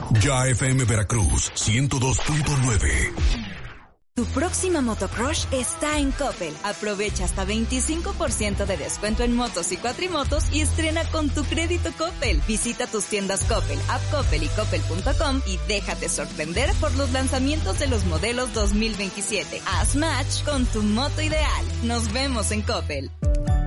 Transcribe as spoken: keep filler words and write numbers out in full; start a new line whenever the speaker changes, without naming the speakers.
Ya F M Veracruz, ciento dos punto nueve.
Tu próxima motocrush está en Coppel. Aprovecha hasta veinticinco por ciento de descuento en motos y cuatrimotos y estrena con tu crédito Coppel. Visita tus tiendas Coppel, App Coppel y Coppel punto com y déjate sorprender por los lanzamientos de los modelos dos mil veintisiete. Haz match con tu moto ideal. Nos vemos en Coppel.